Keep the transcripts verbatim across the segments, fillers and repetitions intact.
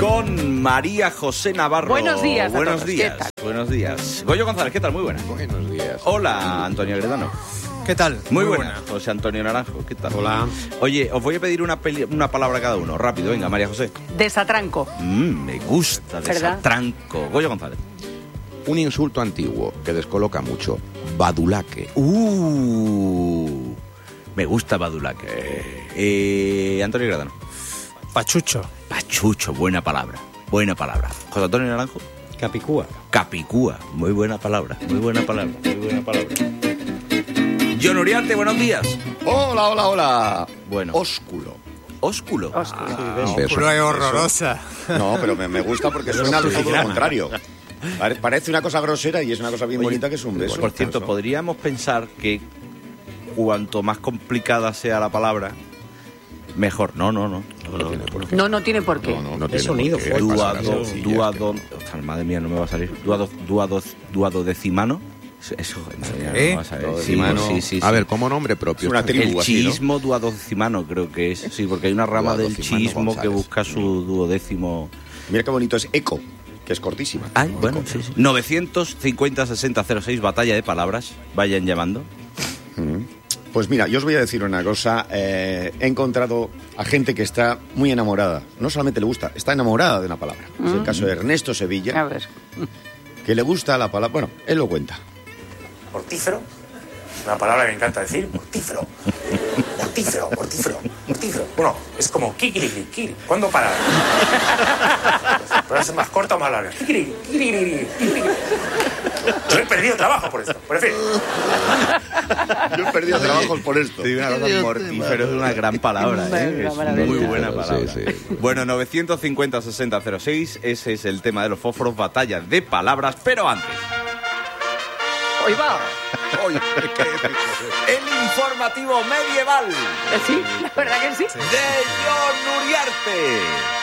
con María José Navarro. Buenos días a Buenos todos. días. ¿Qué tal? Buenos días. Goyo González, ¿qué tal? Muy buenas. Buenos días. Hola, Antonio Gredano. ¿Qué tal? Muy, Muy buena. buena. José Antonio Naranjo, ¿qué tal? Hola. Oye, os voy a pedir una, peli- una palabra cada uno. Rápido, venga, María José. Desatranco. Mm, me gusta, ¿Verdad? desatranco. Goyo González. Un insulto antiguo que descoloca mucho. Badulaque. Uh, me gusta Badulaque. Eh, Antonio Gredano. Pachucho. Pachucho, buena palabra. Buena palabra. José Antonio Naranjo. Capicúa. Capicúa, muy buena palabra. Muy buena palabra. Muy buena palabra. John Uriarte, buenos días. Hola, hola, hola. Bueno. Ósculo. Ósculo. Ósculo. Ah, Sí, beso. Ósculo es horrorosa. No, pero me, me gusta porque suena todo lo contrario. Pare- Parece una cosa grosera y es una cosa bien Oye, bonita que es un beso. Por cierto, Eso. podríamos pensar que cuanto más complicada sea la palabra, mejor. No, no, no. No, no tiene por qué. No, no tiene por qué. No, no, no Es tiene sonido por qué fuerte. pasar a Duado, sencillas, duado, que- ostras, madre mía, no me va a salir. Duado, duado, duado decimano. Eso, eso, madre mía, no ¿Eh? me va a salir. Sí, Decimano. sí, sí, A sí. ver, como nombre propio. Es una está tribu, bien. el Así, ¿no? chismo duodecimano creo que es. Sí, porque hay una rama del Duodecimano chismo que González. busca su duodécimo. Mira qué bonito es eco, que es cortísima. Ay, bueno, sí, sí. novecientos cincuenta sesenta cero seis, batalla de palabras. Vayan llamando. Pues mira, yo os voy a decir una cosa. eh, he encontrado a gente que está muy enamorada. No solamente le gusta, está enamorada de una palabra. Es el caso de Ernesto Sevilla, A ver. que le gusta la palabra. Bueno, él lo cuenta. Mortífero. Una palabra que me encanta decir. Mortífero. Mortífero, mortífero, mortífero. Bueno, es como kikiriki, kikiri. ¿Cuándo parar? ¿Puede ser más corta o más larga? Kikiriki, kikiriki, kikiriki. Yo he perdido trabajo por esto. Pero en fin. Yo he perdido trabajos por esto. Te digo una cosa, mortífero es una gran palabra, ¿eh? Es Maravilla. muy buena palabra. Sí, sí. Bueno, novecientos cincuenta sesenta cero seis, ese es el tema de los fósforos, batalla de palabras, pero antes, Hoy va. Oye, ¿qué? el informativo medieval Eh, Sí, la verdad que sí. de John Uriarte.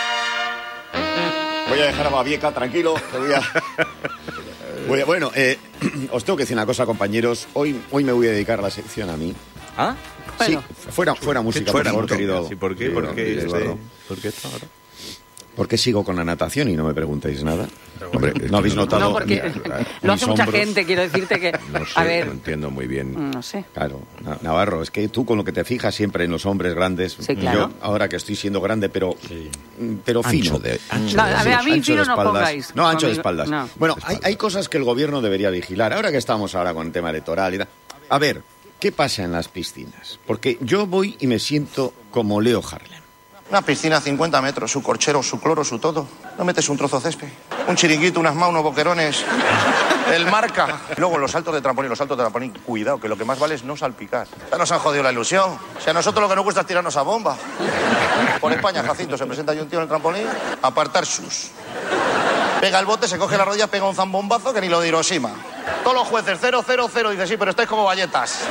Voy a dejar a Babieca tranquilo. que Voy a... voy a- Bueno, eh, os tengo que decir una cosa, compañeros. Hoy, hoy me voy a dedicar la sección a mí. ¿Ah? Bueno. Sí, fuera, fuera música, Fuera, por favor, ¿por qué? querido. Sí, ¿por qué? querido ¿Por qué, este- Eduardo. ¿Por qué esto ahora? ¿Por qué sigo con la natación y no me preguntáis nada? Hombre, no habéis notado. No, porque lo hace mis mucha hombros? gente, quiero decirte que... No sé, A ver, no entiendo muy bien. no sé. Claro, Na- Navarro, es que tú con lo que te fijas siempre en los hombres grandes, Sí, claro. yo ahora que estoy siendo grande, pero, pero fino. Ancho de- ancho No, a ver, a mí ancho fino de no espaldas. pongáis. No, ancho de Conmigo, espaldas. no. Bueno, hay, hay cosas que el gobierno debería vigilar. Ahora que estamos ahora con el tema electoral y tal. A ver, ¿qué pasa en las piscinas? Porque yo voy y me siento como Leo Harlem. Una piscina a cincuenta metros, su corchero, su cloro, su todo. No metes un trozo de césped. Un chiringuito, unas manos, unos boquerones. El marca. Luego los saltos de trampolín, los saltos de trampolín. Cuidado, que lo que más vale es no salpicar. Ya nos han jodido la ilusión. Si a nosotros lo que nos gusta es tirarnos a bomba. Por España, Jacinto, se presenta ahí un tío en el trampolín. Apartar sus. Pega el bote, se coge la rodilla, pega un zambombazo que ni lo de Hiroshima. Todos los jueces, cero, cero, cero. Dice, sí, pero estáis como valletas.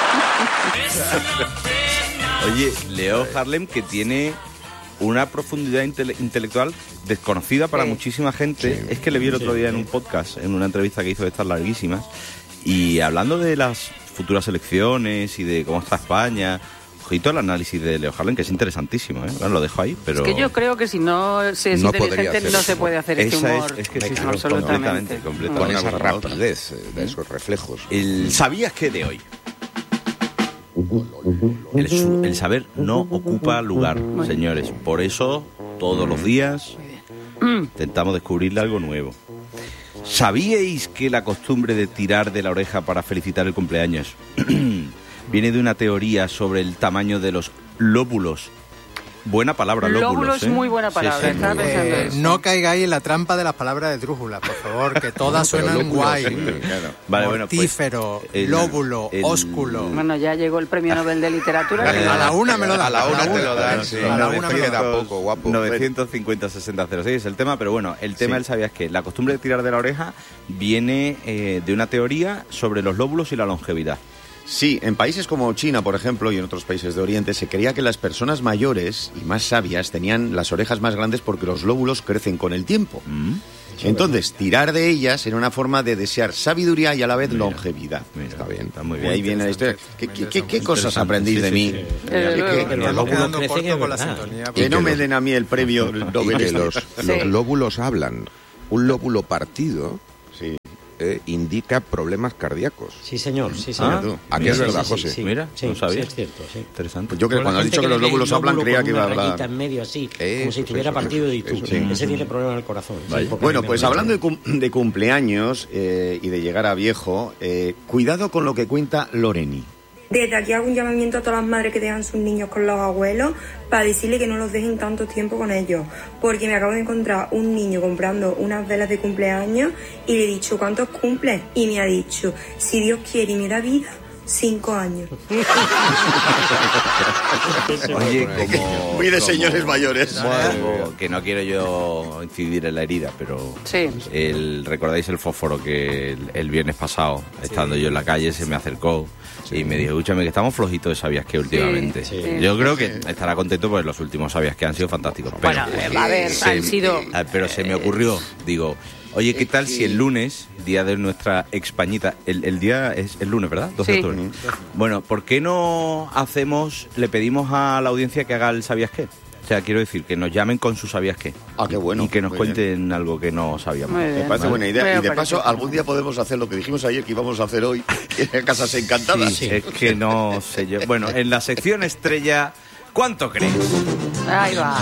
Oye, Leo Harlem, que tiene una profundidad intele- intelectual desconocida para Sí. muchísima gente. Es que le vi el otro día en un podcast, en una entrevista que hizo de estas larguísimas, y hablando de las futuras elecciones y de cómo está España. Ojito al análisis de Leo Harlem, que es interesantísimo, ¿eh? Bueno, lo dejo ahí, pero... Es que yo creo que si no se es No podría inteligente hacer no eso. se puede hacer este Esa es- humor. es que sí, Claro, absolutamente. completamente, completamente. Con esa Abrumador. rapidez eh, de esos reflejos. El ¿sabías qué de hoy? El, su- el saber no ocupa lugar, señores. Por eso, todos los días, intentamos descubrirle algo nuevo. ¿Sabíais que la costumbre de tirar de la oreja para felicitar el cumpleaños viene de una teoría sobre el tamaño de los lóbulos? Buena palabra, lóbulos. Lóbulo es ¿eh? muy buena Sí, palabra, sí, estaba muy pensando buena. Eh, eso. no caigáis en la trampa de las palabras de drújula, por favor, que todas Pero suenan lóbulo, guay. sí, claro. Vale, bueno, pues, Mortífero, el- lóbulo, el- ósculo. Bueno, ya llegó el premio Nobel de Literatura. A la una me lo dan. A la una te lo dan, Sí, sí. A la una me lo queda dan. poco, guapo. novecientos cincuenta sesenta cero seis es el tema, pero bueno, el tema Sí. él sabías que la costumbre de tirar de la oreja viene eh, de una teoría sobre los lóbulos y la longevidad. Sí, en países como China, por ejemplo, y en otros países de Oriente, se creía que las personas mayores y más sabias tenían las orejas más grandes porque los lóbulos crecen con el tiempo. Mm. Entonces, tirar de ellas era una forma de desear sabiduría y a la vez mira, longevidad. Mira, está bien, está muy bien. Y ahí viene la historia. ¿Qué, qué, qué, qué cosas aprendís de mí? Sí, sí. Eh, que nos vamos quedando corto con la sintonía. Que no me den a mí el premio Nobel. Que los, los lóbulos hablan. Un lóbulo partido... Sí. Eh, indica problemas cardíacos. Sí, señor. Sí, señor. Ah, aquí es verdad, sí, José. Sí, sí. Mira, sí, no sabía. Sí, es cierto, sí. Interesante. Pues yo creo que cuando has dicho que, que los lóbulos hablan, creía que iba a hablar. En medio así, eso, como si estuviera eso, partido y tú. eso, Sí. sí. Ese tiene problema en el corazón. Sí, bueno, pues hablando de, cum de cumpleaños eh, y de llegar a viejo, eh, cuidado con lo que cuenta Loreni. Desde aquí hago un llamamiento a todas las madres que dejan sus niños con los abuelos para decirle que no los dejen tanto tiempo con ellos. Porque me acabo de encontrar un niño comprando unas velas de cumpleaños y le he dicho, ¿cuántos cumples? Y me ha dicho, si Dios quiere y me da vida, cinco años. Oye, como... Muy de como, señores mayores. Como, que no quiero yo incidir en la herida, pero... Sí. El, ¿recordáis el fósforo que el, el viernes pasado, estando sí. yo en la calle, se me acercó sí. y me dijo, escúchame, que estamos flojitos de Sabías que últimamente? Sí, sí. Yo creo que estará contento porque los últimos Sabías que han sido fantásticos. Bueno, pero, a ver, se, han sido... Pero se me ocurrió, digo... Oye, ¿qué tal si el lunes, día de nuestra Expañita, el, el día es el lunes, ¿verdad? doce de octubre. Bueno, ¿por qué no hacemos, le pedimos a la audiencia que haga el ¿Sabías qué? O sea, quiero decir, que nos llamen con su ¿Sabías qué? Ah, qué bueno. Y que nos cuenten bien. algo que no sabíamos. Me parece ¿vale? buena idea. Bueno, y de paso, algún día podemos hacer lo que dijimos ayer que íbamos a hacer hoy, en Casas Encantadas. Sí, sí. Es que no sé yo. Bueno, en la sección estrella, ¿cuánto crees? Ahí va.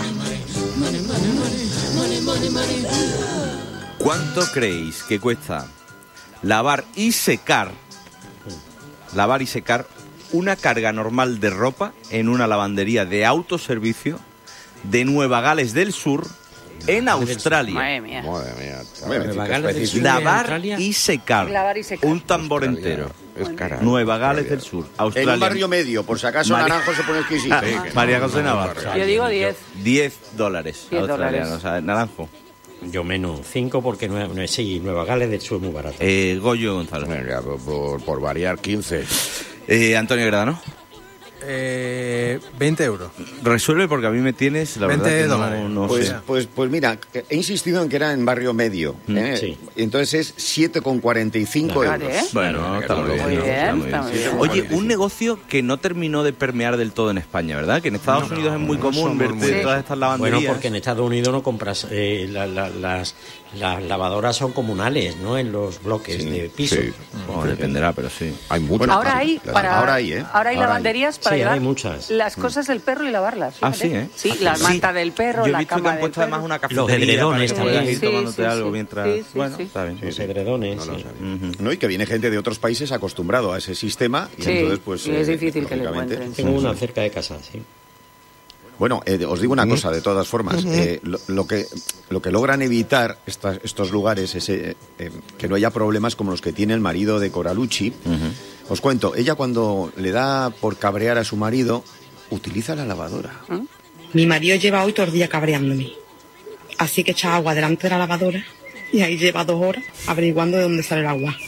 ¿Cuánto creéis que cuesta lavar y secar, lavar y secar una carga normal de ropa en una lavandería de autoservicio de Nueva Gales del Sur en Australia? Madre mía. Madre mía. Nueva Gales del Sur, lavar y secar. Lavar y secar. Un tambor Australia. entero. Es cara. Nueva Gales del Sur, Australia. En un barrio medio, por si acaso María... Naranjo se pone exquisito. Ah, sí, María José Navarro. Yo digo diez. diez dólares diez australianos. dólares. O sea, Naranjo. Yo menos cinco porque no, no, sí, Nueva Gales del Sur es muy barato. Eh, Goyo González. Venga, por, por, por variar, quince. Eh, Antonio Gradano. Eh, veinte euros. Resuelve porque a mí me tienes, la verdad que no, no pues, sé. Pues, pues mira, he insistido en que era en barrio medio. ¿eh? Sí. Entonces es siete con cuarenta y cinco Claro, euros. ¿eh? Bueno, está muy bien. Muy ¿no? bien, Está muy está muy bien. Oye, un negocio que no terminó de permear del todo en España, ¿verdad? Que en Estados No, Unidos es muy no común somos verte muy- todas estas lavanderías. Bueno, porque en Estados Unidos no compras, eh, la- la- las, las lavadoras son comunales, ¿no? En los bloques Sí, de piso. sí. Bueno, dependerá, pero sí. Hay muchas. Ahora hay, Las- para, ahora hay, ¿eh? ahora hay Ahora lavanderías para Sí, llevar hay muchas. las cosas del perro y lavarlas. Ah, fíjate. sí, ¿eh? Sí, la Sí. manta del perro, Yo he la visto que cama han del puesto perro. además una Los cafetería edredones para que puedas también. ir Sí, tomándote sí, algo sí. mientras... Sí, sí, bueno, sí. está bien. Los edredones. sí. Ujú. ¿No? Y que viene gente de otros países acostumbrado a ese sistema y Sí, entonces pues y es eh, difícil que lo lógicamente- encuentren. Tengo una cerca de casa, sí. Bueno, eh, os digo una cosa de todas formas. eh, lo, lo que lo que logran evitar estas- estos lugares es eh, eh, que no haya problemas como los que tiene el marido de Coralucci. Os cuento, ella cuando le da por cabrear a su marido utiliza la lavadora. Mi marido lleva hoy todo el día cabreándome. Así que echa agua delante de la lavadora y ahí lleva dos horas averiguando de dónde sale el agua.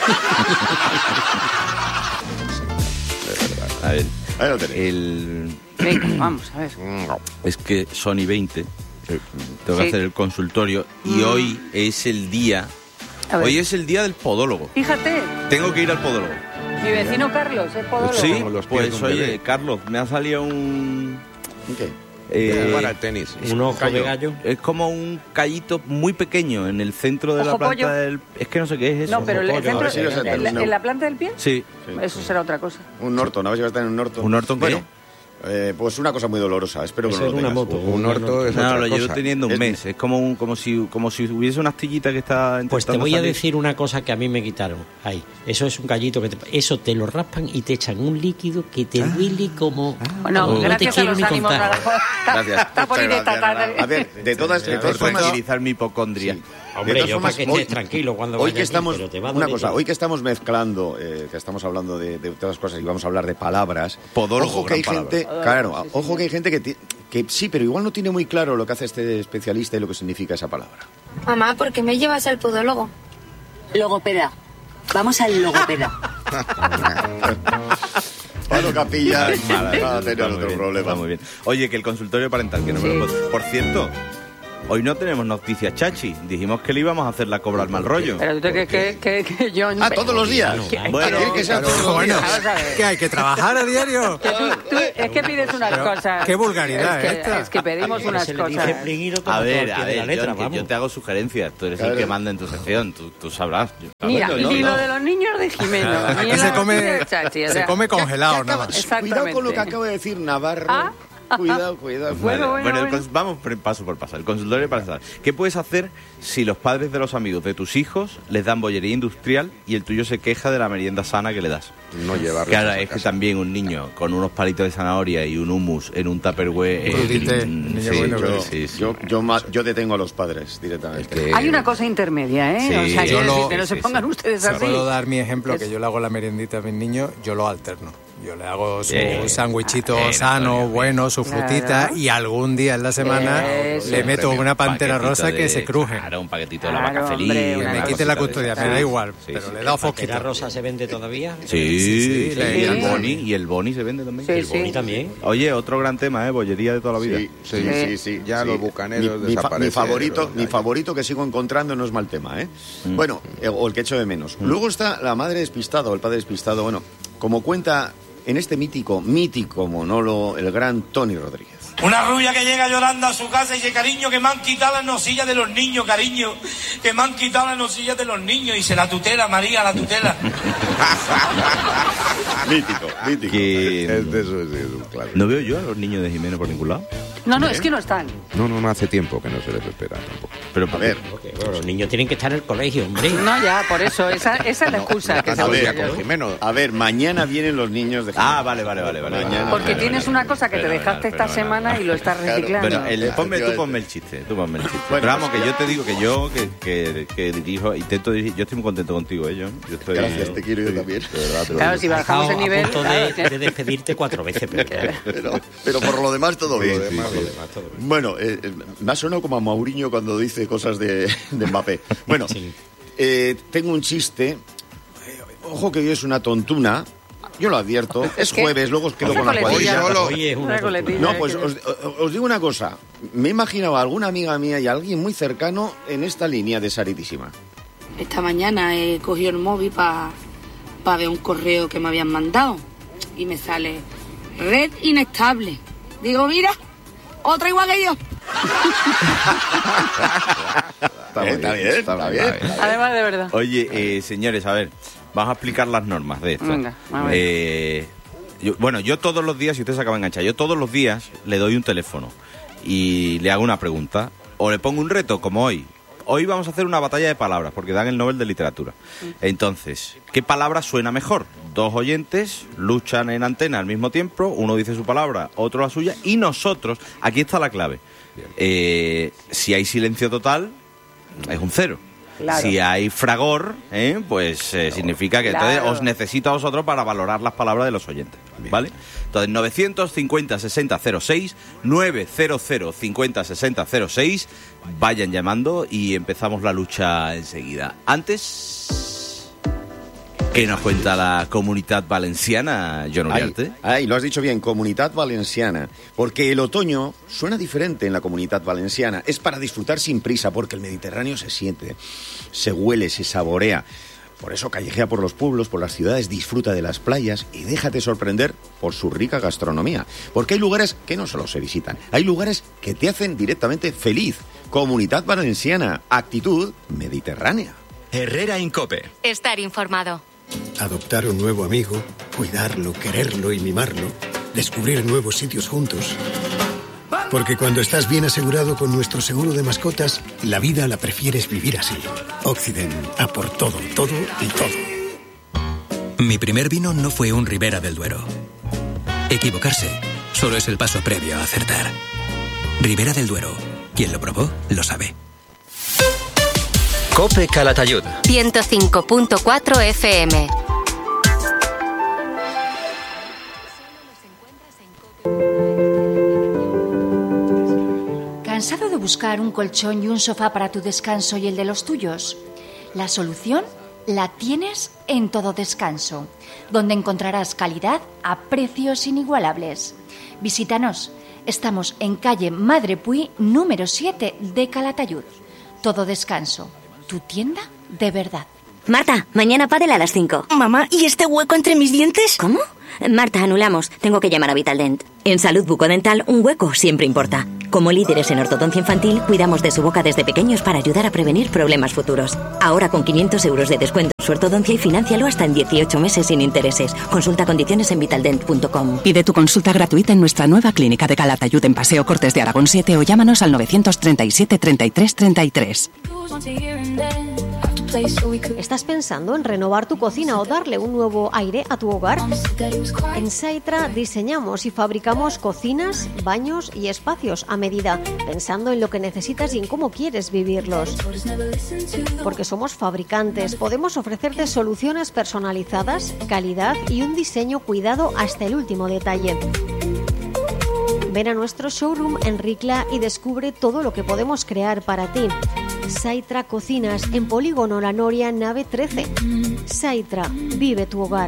A ver, Ahí lo tenéis. el... Venga, vamos, a ver. Es que Sony veinte, eh, tengo que Sí. hacer el consultorio y Mm. hoy es el día, A ver. hoy es el día del podólogo. Fíjate, Tengo que ir al podólogo. mi vecino Carlos es podólogo. Sí, Como los pies pues de un oye, bebé. Carlos, me ha salido un... ¿Qué? eh, Para el tenis. Un ojo callo. de gallo. es como un callito muy pequeño en el centro de la Ojo planta pollo. del... Es que no sé qué es eso. No, pero el Ojo pollo. centro, A ver si lo sé, en, la- no. en la planta del pie, Sí, eso será otra cosa. Un Norton, a ver si va a estar en un Norton. ¿Un Norton qué? Bueno, eh, pues una cosa muy dolorosa, espero que Eso no lo era una tengas. moto. Un orto es no, otra lo llevo cosa. teniendo un Es- mes. Es como un, como si como si hubiese una astillita que está intentando Pues te voy a salir. decir una cosa que a mí me quitaron. Ahí, eso es un gallito que te, eso te lo raspan y te echan un líquido que te duele como. Bueno, como no te gracias a quiero los ni ánimos. contar. Gracias. Está bonita Muchas esta gracias. A ver, de todas, de todas Por formas... tranquilizar mi hipocondria. Sí. Hombre, De todas yo para formas, que estés hoy- tranquilo cuando Hoy vaya que aquí, estamos, pero te va a una doler cosa, todo. hoy que estamos mezclando, eh, que estamos hablando de, de todas las cosas y vamos a hablar de palabras, Podólogo, ojo que hay gran gente, palabra. claro, Sí, sí, ojo sí. que hay gente que, ti- que sí, pero igual no tiene muy claro lo que hace este especialista y lo que significa esa palabra. Mamá, ¿por qué me llevas al podólogo? Logopeda. Vamos al logopeda. Pablo Capilla Mala, va a tener está muy otro bien, problema. está muy bien. Oye, que el consultorio parental, que no me Sí. lo puedo- Por cierto, hoy no tenemos noticias chachi. Dijimos que le íbamos a hacer la cobra al mal rollo. Pero tú te crees que, que, que yo... Ah, todos los días. Que- Bueno, que- que sea todos los Bueno, días. Vamos a ver. ¿qué hay que trabajar a diario? que tú- tú- es que pides unas Pero, cosas. qué vulgaridad es que, esta. es que pedimos Pero unas se le dice cosas. plin y lo toma A todo al ver, pie a de ver, la letra, John, que vamos. yo te hago sugerencias. Tú eres Claro. el que manda en tu sección. Tú, tú sabrás. Yo- Mira, Bueno, ni no, lo no. de los niños de Jimeno. ni Aquí la se come, noticia de Chachi, o se sea, come congelado nada más. Exactamente. Cuidado con lo que acaba de decir Navarro. Ah. Cuidado, cuidado. Bueno, Vale, bueno, el bueno. cons- vamos por- paso por paso. El consultorio parental. ¿Qué puedes hacer si los padres de los amigos de tus hijos les dan bollería industrial y el tuyo se queja de la merienda sana que le das? No llevarlos Claro, a es que casa. también un niño con unos palitos de zanahoria y un hummus en un tupperware... eh, Crudité, mm, niño sí, bueno, Yo, sí, sí. yo, yo, ma- yo detengo a los padres directamente. Es que- Hay una cosa intermedia, ¿eh? Sí. o sea, Yo quiero lo- decir que no sí, se sí, pongan sí. ustedes Si así. puedo dar mi ejemplo, Es- que yo le hago la merendita a mis niños, yo lo alterno. Yo le hago su Bien. sándwichito Bien, sano, Antonio, bueno, su Claro. frutita, y algún día en la semana Eso. le meto Premio, una pantera paquetito rosa que de- se cruje. Claro, un paquetito de la Claro, vaca feliz. hombre, Que una me cosa quite la de custodia, esas. me da igual, Sí, pero sí. le he dado ¿La pantera fosquito. rosa se vende todavía? Sí, Sí, sí, sí, y el sí. boni, y el boni se vende también. Sí, El sí. boni también. Oye, otro gran tema, ¿eh? Bollería de toda la vida. Sí, sí, Sí. sí, sí. Ya sí. los bucaneros mi, mi, fa- mi desaparecieron, favorito, ya, mi ya. favorito que sigo encontrando no es mal tema, ¿eh? Mm. Bueno, eh, o el que echo de menos. Luego está la madre despistada o el padre despistado. Bueno, como cuenta en este mítico, mítico monólogo el gran Tony Rodríguez. Una rubia que llega llorando a su casa y dice, cariño, que me han quitado las nosillas de los niños, cariño, que me han quitado las nosillas de los niños. Y dice, la tutela, María, la tutela. Mítico, mítico. Que Es de eso, sí, es un clásico. no veo yo a los niños de Jimeno por ningún lado. No, no, es que no están. No, no, no hace tiempo que no se les espera tampoco. Pero A ver, Porque, bueno, los niños tienen que estar en el colegio, hombre. No, ya, por eso. Esa, esa es la excusa. que se a Todo el ver, día con Jimeno. a ver, mañana vienen los niños de Ah, vale, vale, vale, vale. Mañana. Porque Vale, tienes vale, una vale. cosa que te Fenomenal, dejaste esta fenomenal. semana y lo estás Claro. reciclando. Bueno, el, ponme, tú Efectivamente. ponme el chiste, tú ponme el chiste. Bueno, Pero vamos, pues- que yo te digo que yo, que, que, que dirijo, intento dirigir, yo estoy muy contento contigo, ¿eh, John? Yo estoy, Gracias, te quiero yo también. De verdad, te lo Claro, digo. si bajamos el a nivel... punto de, claro. de despedirte cuatro veces, pero Pero, pero por lo demás todo bien. Lo demás, Sí, lo sí. demás, todo bien. Bueno, eh, eh, me ha sonado como a Mourinho cuando dice cosas de, de Mbappé. Bueno, Sí. eh, tengo un chiste. Eh, ojo que hoy es una tontuna. Yo lo advierto. Es ¿Qué? jueves, luego os quedo Una con la coletilla. cuadrilla. Hoy es una Una coletilla. No, pues que- os, os digo una cosa. Me he imaginado a alguna amiga mía y a alguien muy cercano en esta línea de Saritísima. Esta mañana he cogido el móvil para ver un correo que me habían mandado y me sale red inestable. Digo, mira, otra igual que yo. Está muy Está bien, está bien. Además, de verdad. Oye, eh, señores, a ver, vamos a explicar las normas de esto. Venga, a ver. Eh, yo- bueno, yo todos los días, si usted se acaba de enganchar, yo todos los días le doy un teléfono y le hago una pregunta o le pongo un reto, como hoy. Hoy vamos a hacer una batalla de palabras, porque dan el Nobel de Literatura. Entonces, ¿qué palabra suena mejor? Dos oyentes luchan en antena al mismo tiempo, uno dice su palabra, otro la suya, y nosotros, aquí está la clave. Eh, si hay silencio total, es un cero. Claro. Si hay fragor, ¿eh? pues eh, significa que entonces Claro. os necesito a vosotros para valorar las palabras de los oyentes, ¿vale? Entonces, novecientos cincuenta sesenta cero seis, novecientos cincuenta sesenta cero seis, vayan llamando y empezamos la lucha enseguida. Antes, ¿qué nos cuenta la Comunitat Valenciana, John Ay, Uriarte? ay, lo has dicho bien, Comunitat Valenciana. Porque el otoño suena diferente en la Comunitat Valenciana. Es para disfrutar sin prisa, porque el Mediterráneo se siente, se huele, se saborea. Por eso callejea por los pueblos, por las ciudades, disfruta de las playas y déjate sorprender por su rica gastronomía. Porque hay lugares que no solo se visitan, hay lugares que te hacen directamente feliz. Comunitat Valenciana, actitud mediterránea. Herrera Incope. Estar informado. Adoptar un nuevo amigo, cuidarlo, quererlo y mimarlo, descubrir nuevos sitios juntos. Porque cuando estás bien asegurado con nuestro seguro de mascotas, la vida la prefieres vivir así. Occident, a por todo, todo y todo. Mi primer vino no fue un Ribera del Duero. Equivocarse solo es el paso previo a acertar. Ribera del Duero. Quien lo probó, lo sabe. Cope Calatayud. ciento cinco punto cuatro F M. ¿Cansado de buscar un colchón y un sofá para tu descanso y el de los tuyos? La solución La tienes en Todo Descanso, donde encontrarás calidad a precios inigualables. Visítanos. Estamos en calle Madre Puy, número siete de Calatayud. Todo Descanso, tu tienda de verdad. Marta, mañana pádel a las cinco. Mamá, ¿y este hueco entre mis dientes? ¿Cómo? Marta, anulamos. Tengo que llamar a Vitaldent. En salud bucodental, un hueco siempre importa. Como líderes en ortodoncia infantil, cuidamos de su boca desde pequeños para ayudar a prevenir problemas futuros. Ahora con quinientos euros de descuento en su ortodoncia y financialo hasta en dieciocho meses sin intereses. Consulta condiciones en vitaldent punto com. Pide tu consulta gratuita en nuestra nueva clínica de Calatayud en Paseo Cortes de Aragón siete o llámanos al novecientos treinta y siete, treinta y tres, treinta y tres. ¿Estás pensando en renovar tu cocina o darle un nuevo aire a tu hogar? En Saitra diseñamos y fabricamos cocinas, baños y espacios a medida, pensando en lo que necesitas y en cómo quieres vivirlos. Porque somos fabricantes, podemos ofrecerte soluciones personalizadas, calidad y un diseño cuidado hasta el último detalle. Ven a nuestro showroom en Ricla y descubre todo lo que podemos crear para ti. Saitra Cocinas, en Polígono La Noria, nave trece. Saitra, vive tu hogar.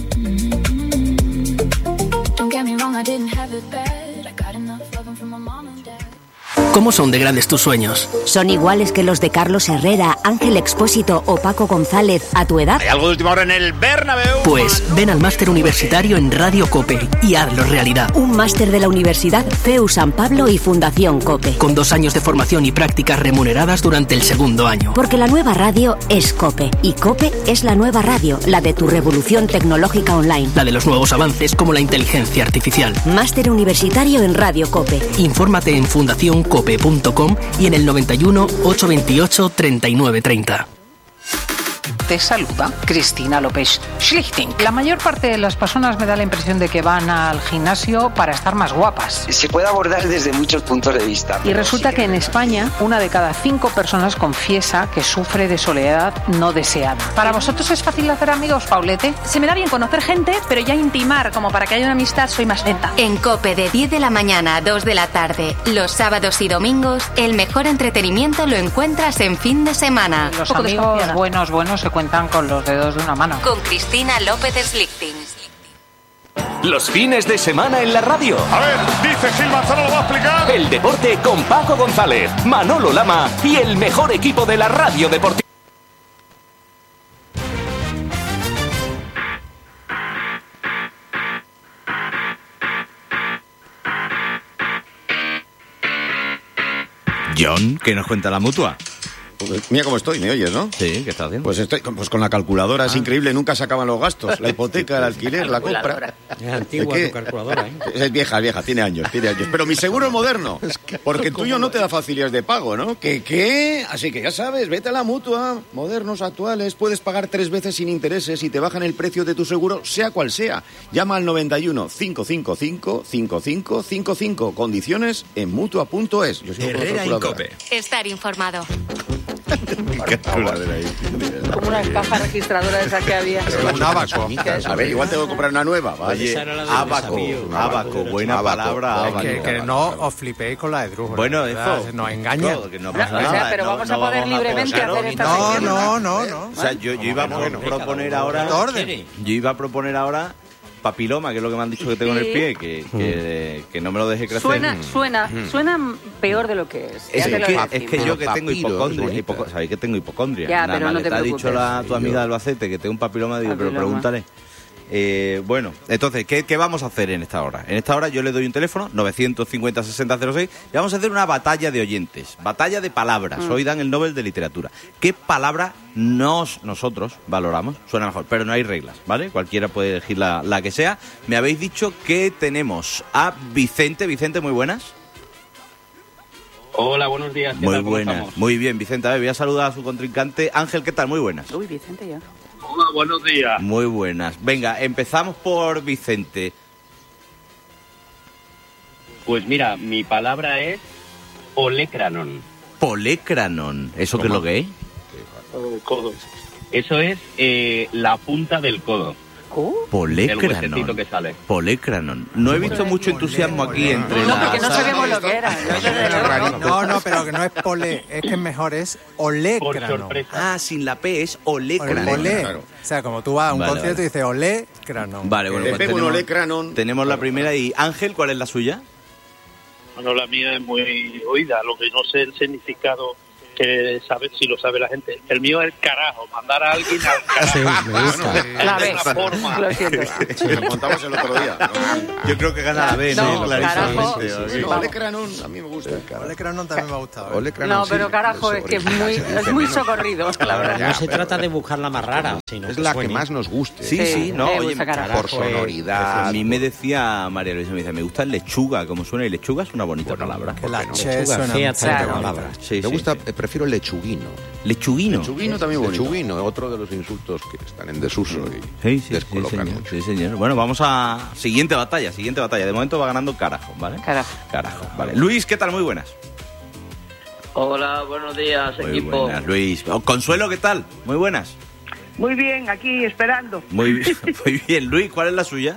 ¿Cómo son de grandes tus sueños? ¿Son iguales que los de Carlos Herrera, Ángel Expósito o Paco González a tu edad? ¿Hay algo de última hora en el Bernabéu? Pues ven al máster universitario en Radio COPE y hazlo realidad. Un máster de la Universidad C E U San Pablo y Fundación COPE. Con dos años de formación y prácticas remuneradas durante el segundo año. Porque la nueva radio es COPE y COPE es la nueva radio, la de tu revolución tecnológica online. La de los nuevos avances como la inteligencia artificial. Máster universitario en Radio COPE. Infórmate en fundación cope punto com y en el noventa y uno, ochocientos veintiocho, treinta y nueve treinta. Te saluda Cristina López Schlichting. La mayor parte de las personas me da la impresión de que van al gimnasio para estar más guapas. Se puede abordar desde muchos puntos de vista. Y resulta que en España una de cada cinco personas confiesa que sufre de soledad no deseada. ¿Para vosotros es fácil hacer amigos, Paulete? Se me da bien conocer gente, pero ya intimar como para que haya una amistad soy más lenta. En COPE de diez de la mañana a dos de la tarde, los sábados y domingos, el mejor entretenimiento lo encuentras en fin de semana. Los amigos buenos, buenos se cuentan con los dedos de una mano. Con Cristina López Schlichting. Los fines de semana en la radio. A ver, dice Gil Manzano, lo va a explicar. El deporte con Paco González, Manolo Lama y el mejor equipo de la radio deportiva. John, ¿qué nos cuenta la Mutua? Pues mira cómo estoy, ¿me oyes, no? Sí, ¿qué estás haciendo? Pues estoy pues con la calculadora, ah. Es increíble, nunca se acaban los gastos. La hipoteca, el alquiler, la compra. Es antigua tu calculadora, ¿eh? Es vieja, es vieja, tiene años, tiene años. Pero mi seguro es moderno, porque el tuyo no te da facilidades de pago, ¿no? ¿Qué, qué? Así que ya sabes, vete a la Mutua, modernos, actuales, puedes pagar tres veces sin intereses y te bajan el precio de tu seguro, sea cual sea. Llama al noventa y uno, cinco cinco cinco, cinco cinco cinco cinco. Condiciones en mutua punto es. Yo soy Herrera en COPE. Estar informado. Como una caja registradora de esa que había. Un abaco. A ver, igual tengo que comprar una nueva. Oye, abaco, abaco, buena abaco, palabra, abaco. Que, que no os flipéis con la de Drújula. Bueno, eso. Nos engañan. Que no pasa nada. O sea, pero no, vamos a no poder vamos libremente a hacer esta No, sección. no, no, no. O sea, yo, yo iba a bueno, proponer ahora... Yo iba a proponer ahora... papiloma, que es lo que me han dicho que tengo sí. en el pie, que, que, que no me lo deje crecer. Suena, suena, suena peor de lo que es. Es, es, que, es que yo que tengo hipocondria, hipoco, ¿sabéis que tengo hipocondria? Ya, Nada pero más no le te, te ha preocupes. dicho la, tu amiga de Albacete que tengo un papiloma, digo, papiloma. Pero pregúntale. Eh, bueno, entonces, ¿qué, ¿qué vamos a hacer en esta hora? En esta hora yo le doy un teléfono, novecientos cincuenta, sesenta, cero seis, y vamos a hacer una batalla de oyentes, batalla de palabras. Mm. Hoy dan el Nobel de Literatura. ¿Qué palabra nos, nosotros valoramos? Suena mejor, pero no hay reglas, ¿vale? Cualquiera puede elegir la, la que sea. Me habéis dicho que tenemos a Vicente. Vicente, muy buenas. Hola, buenos días. Muy buenas. Muy bien, Vicente. A ver, voy a saludar a su contrincante. Ángel, ¿qué tal? Muy buenas. Uy, Vicente ya. Hola, buenos días. Muy buenas. Venga, empezamos por Vicente. Pues mira, mi palabra es polécranon. Polécranon. ¿Eso ¿Cómo? qué es lo que es? El codo. Eso es eh, la punta del codo. Polécranon. El huesecito que sale. Polécranon. No he visto mucho entusiasmo aquí entre No, las... porque no sabemos lo que era. No, no, pero que no es pole, es que es mejor, es olécrano. Ah, sin la P es olécranon. Olé. Claro. O sea, como tú vas a un Vale, concierto vale. y dices olécrano. Vale, bueno, Le pues pego un tenemos, olécranon. tenemos la primera. Y Ángel, ¿cuál es la suya? Bueno, la mía es muy oída, lo que no sé el significado que sabe, si lo sabe la gente. El mío es el carajo, mandar a alguien al carajo. Sí, me gusta. La De B. otra forma. Lo siento. Lo contamos el otro día. Yo creo que gana la B, ¿no? No, Clarísimamente. carajo. Sí, sí, sí. No, olécranon, a mí me gusta. Olécranon también me ha gustado. ¿eh? Olécranon, No, sí, pero carajo, eso, es que es muy, original, es muy socorrido, la verdad. No se trata de buscar la más rara, sino Es que la que suene. más nos guste. Sí, sí, Sí, no, me oye, gusta carajo. Por sonoridad. A mí me decía María Luisa, me dice, me gusta lechuga, como suena, y lechuga es una bonita palabra. Que la no? che Lechuga suena fea, mucho. tal Claro. palabra. Sí, Me sí. gusta, eh, prefiero lechuguino. Lechuguino. Lechuguino también bonito. Lechuguino, otro de los insultos que están en desuso y Sí, sí, sí, descolocan señor, mucho. sí, señor. Bueno, vamos a... Siguiente batalla, siguiente batalla. De momento va ganando Carajo, ¿vale? Carajo. Carajo, vale. Luis, ¿qué tal? Muy buenas. Hola, buenos días, Muy equipo. buenas, Luis. Oh, Consuelo, ¿qué tal? Muy buenas. Muy bien, aquí esperando. Muy bien, muy bien. Luis, ¿cuál es la suya?